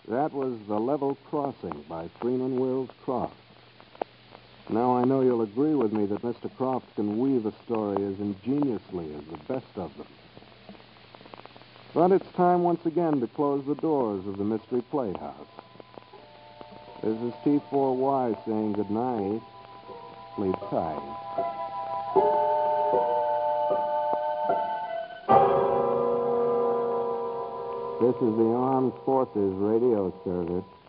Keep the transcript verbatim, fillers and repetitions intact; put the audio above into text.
That was The Level Crossing by Freeman Wills Croft. Now I know you'll agree with me that Mister Croft can weave a story as ingeniously as the best of them. But it's time once again to close the doors of the Mystery Playhouse. This is T four Y saying good night. Sleep tight. This is the Armed Forces Radio Service.